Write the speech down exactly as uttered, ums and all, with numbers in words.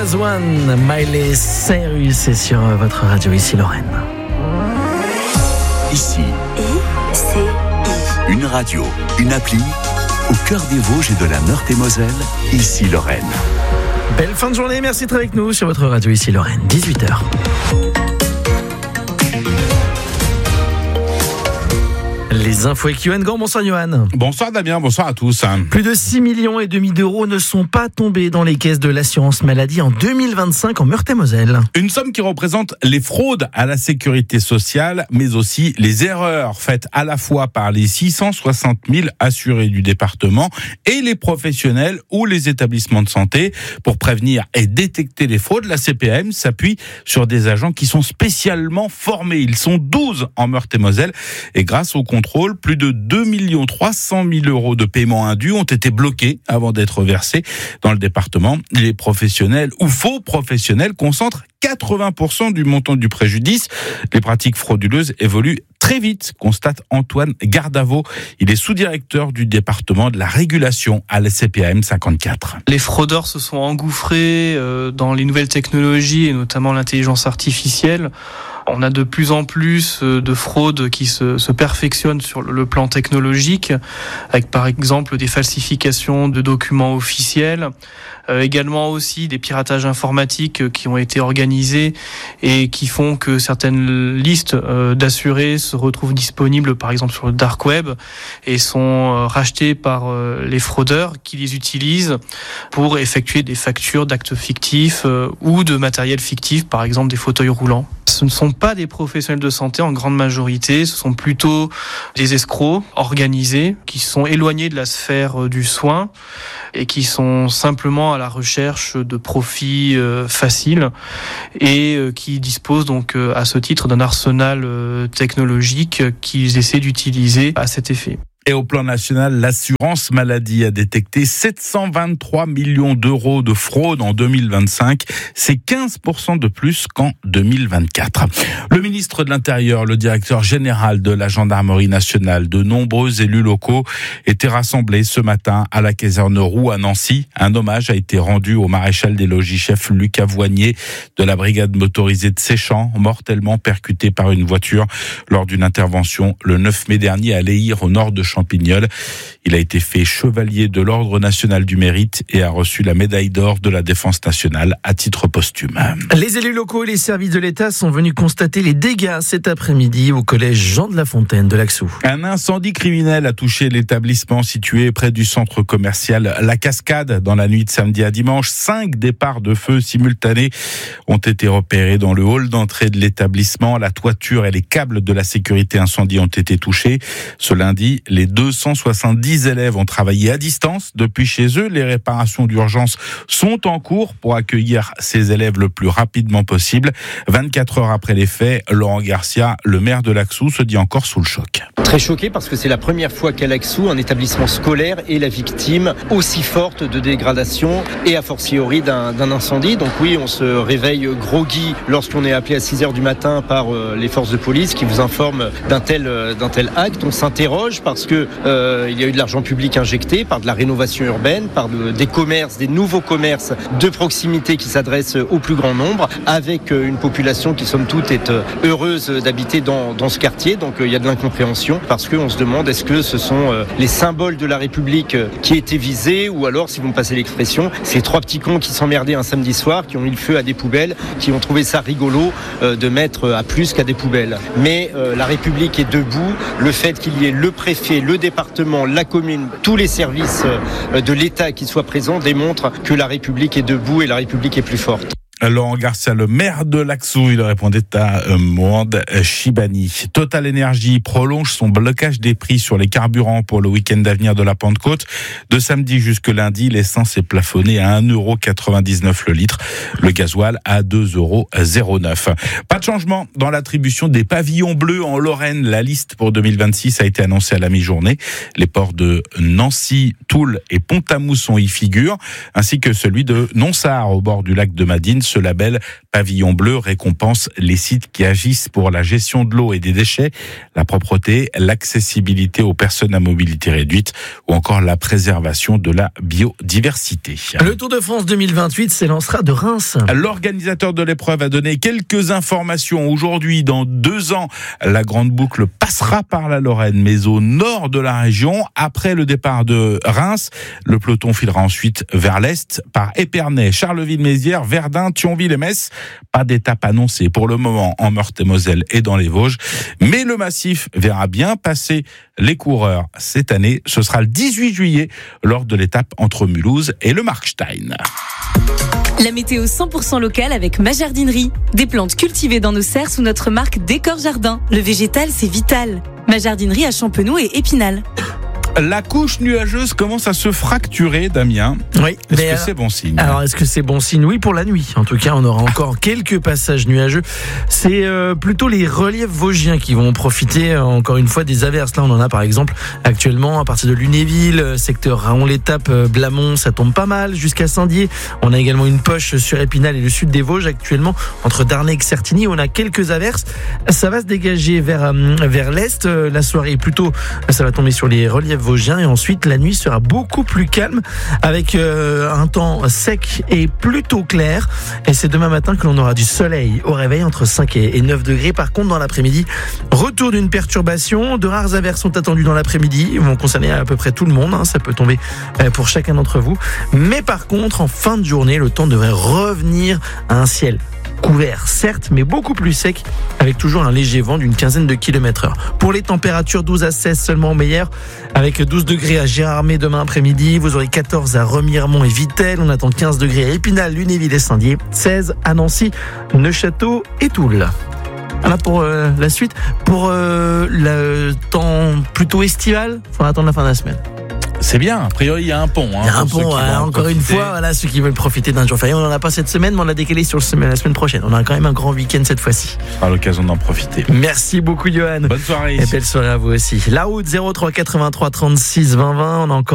Jazz One, Miley Cyrus, c'est sur votre radio, ici Lorraine. Ici, I C I. Une radio, une appli, au cœur des Vosges et de la Meurthe-et-Moselle, ici Lorraine. Belle fin de journée, merci d'être avec nous sur votre radio, ici Lorraine, dix-huit heures. Les infos avec Yoann Gant. Bonsoir Yoann. Bonsoir Damien, bonsoir à tous. Plus de six millions et demi d'euros ne sont pas tombés dans les caisses de l'assurance maladie en deux mille vingt-cinq en Meurthe-et-Moselle. Une somme qui représente les fraudes à la sécurité sociale, mais aussi les erreurs faites à la fois par les six cent soixante mille assurés du département et les professionnels ou les établissements de santé. Pour prévenir et détecter les fraudes, la C P A M s'appuie sur des agents qui sont spécialement formés. Ils sont douze en Meurthe-et-Moselle et grâce au contrôle, plus de deux millions trois cent mille euros de paiements indus ont été bloqués avant d'être versés dans le département. Les professionnels ou faux professionnels concentrent quatre-vingts pour cent du montant du préjudice. Les pratiques frauduleuses évoluent très vite, constate Antoine Gardavo. Il est sous-directeur du département de la régulation à la C P A M cinquante-quatre. Les fraudeurs se sont engouffrés dans les nouvelles technologies et notamment l'intelligence artificielle. On a de plus en plus de fraudes qui se, se perfectionnent sur le plan technologique, avec par exemple des falsifications de documents officiels, euh, également aussi des piratages informatiques qui ont été organisés et qui font que certaines listes euh, d'assurés se retrouvent disponibles par exemple sur le dark web et sont euh, rachetées par euh, les fraudeurs qui les utilisent pour effectuer des factures d'actes fictifs euh, ou de matériel fictif, par exemple des fauteuils roulants. Ce ne sont pas des professionnels de santé en grande majorité, ce sont plutôt des escrocs organisés qui sont éloignés de la sphère du soin et qui sont simplement à la recherche de profits euh, faciles et euh, qui disposent donc euh, à ce titre d'un arsenal euh, technologique qu'ils essaient d'utiliser à cet effet. Et au plan national, l'assurance maladie a détecté sept cent vingt-trois millions d'euros de fraude en deux mille vingt-cinq. C'est quinze pour cent de plus qu'en deux mille vingt-quatre. Le ministre de l'Intérieur, le directeur général de la gendarmerie nationale, de nombreux élus locaux étaient rassemblés ce matin à la caserne Roux à Nancy. Un hommage a été rendu au maréchal des logis-chefs Lucas Voignier de la brigade motorisée de Séchamps, mortellement percuté par une voiture lors d'une intervention le neuf mai dernier à Léhir, au nord de Champignol. Il a été fait chevalier de l'Ordre national du mérite et a reçu la médaille d'or de la défense nationale à titre posthume. Les élus locaux et les services de l'État sont venus constater les dégâts cet après-midi au collège Jean de La Fontaine de Laxou. Un incendie criminel a touché l'établissement situé près du centre commercial La Cascade dans la nuit de samedi à dimanche. Cinq départs de feu simultanés ont été repérés dans le hall d'entrée de l'établissement. La toiture et les câbles de la sécurité incendie ont été touchés. Ce lundi, les deux cent soixante-dix élèves ont travaillé à distance depuis chez eux. Les réparations d'urgence sont en cours pour accueillir ces élèves le plus rapidement possible. vingt-quatre heures après les faits, Laurent Garcia, le maire de Laxou, se dit encore sous le choc. Très choqué parce que c'est la première fois qu'à Laxou, un établissement scolaire est la victime aussi forte de dégradation et a fortiori d'un, d'un incendie. Donc oui, on se réveille groggy lorsqu'on est appelé à six heures du matin par euh, les forces de police qui vous informent d'un tel, euh, d'un tel acte. On s'interroge parce que euh, il y a eu de l'argent public injecté par de la rénovation urbaine, par de, des commerces, des nouveaux commerces de proximité qui s'adressent au plus grand nombre, avec euh, une population qui somme toute est euh, heureuse d'habiter dans, dans ce quartier. Donc euh, il y a de l'incompréhension parce qu'on se demande est-ce que ce sont euh, les symboles de la République euh, qui étaient visés ou alors, si vous me passez l'expression, ces trois petits cons qui s'emmerdaient un samedi soir, qui ont mis le feu à des poubelles, qui ont trouvé ça rigolo euh, de mettre à plus qu'à des poubelles. Mais euh, la République est debout. Le fait qu'il y ait le préfet, le département, la commune, tous les services euh, de l'État qui soient présents démontrent que la République est debout et la République est plus forte. Laurent Garcia, le maire de Laxou, il répondait à euh, Mohamed Chibani. Total Energy prolonge son blocage des prix sur les carburants pour le week-end d'avenir de la Pentecôte. De samedi jusque lundi, l'essence est plafonnée à un euro quatre-vingt-dix-neuf le litre, le gasoil à deux euros zéro neuf. Pas de changement dans l'attribution des pavillons bleus en Lorraine. La liste pour deux mille vingt-six a été annoncée à la mi-journée. Les ports de Nancy, Toul et Pont-à-Mousson y figurent, ainsi que celui de Nonsard au bord du lac de Madine. Ce label Pavillon Bleu récompense les sites qui agissent pour la gestion de l'eau et des déchets, la propreté, l'accessibilité aux personnes à mobilité réduite ou encore la préservation de la biodiversité. Le Tour de France deux mille vingt-huit s'élancera de Reims. L'organisateur de l'épreuve a donné quelques informations. Aujourd'hui, dans deux ans, la grande boucle passera par la Lorraine, mais au nord de la région. Après le départ de Reims, le peloton filera ensuite vers l'est par Épernay, Charleville-Mézières, Verdun, Thionville et Metz. Pas d'étape annoncée pour le moment en Meurthe-et-Moselle et dans les Vosges. Mais le massif verra bien passer les coureurs cette année. Ce sera le dix-huit juillet lors de l'étape entre Mulhouse et le Markstein. La météo cent pour cent locale avec Ma Jardinerie. Des plantes cultivées dans nos serres sous notre marque Décor Jardin. Le végétal, c'est vital. Ma Jardinerie à Champenoux et Épinal. La couche nuageuse commence à se fracturer, Damien. Oui, est-ce mais que euh, c'est bon signe? Alors, est-ce que c'est bon signe? Oui, pour la nuit. En tout cas, on aura encore quelques passages nuageux. C'est euh, plutôt les reliefs vosgiens qui vont profiter, euh, encore une fois, des averses. Là, on en a par exemple actuellement à partir de Lunéville, euh, secteur Raon-l'Étape, euh, Blamont, ça tombe pas mal, jusqu'à Saint-Dié. On a également une poche sur Épinal et le sud des Vosges actuellement, entre Darney et Certigny. On a quelques averses. Ça va se dégager vers, euh, vers l'est. Euh, la soirée, plutôt, ça va tomber sur les reliefs vosgiens et ensuite la nuit sera beaucoup plus calme avec euh, un temps sec et plutôt clair, et c'est demain matin que l'on aura du soleil au réveil entre cinq et neuf degrés. Par contre, dans l'après-midi, retour d'une perturbation, de rares averses sont attendues dans l'après-midi, ils vont concerner à peu près tout le monde, hein, ça peut tomber pour chacun d'entre vous, mais par contre en fin de journée, le temps devrait revenir à un ciel couvert, certes, mais beaucoup plus sec, avec toujours un léger vent d'une quinzaine de kilomètres heure. Pour les températures, douze à seize seulement au meilleur, avec douze degrés à Gérardmer demain après-midi, vous aurez quatorze à Remiremont et Vittel, on attend quinze degrés à Épinal, Lunéville et Saint-Dié, seize à Nancy, Neufchâteau et Toul. Voilà pour euh, la suite. Pour euh, le temps plutôt estival, il faudra attendre la fin de la semaine. C'est bien, a priori il y a un pont. Hein, il y a un pont, hein, encore une fois, voilà, ceux qui veulent profiter d'un jour férié. On n'en a pas cette semaine, mais on l'a décalé sur le, la semaine prochaine. On a quand même un grand week-end cette fois-ci. Ce sera l'occasion d'en profiter. Merci beaucoup, Johan. Bonne soirée. Et belle soirée à vous aussi. La route zéro trois quatre-vingt-trois trente-six vingt vingt, on a encore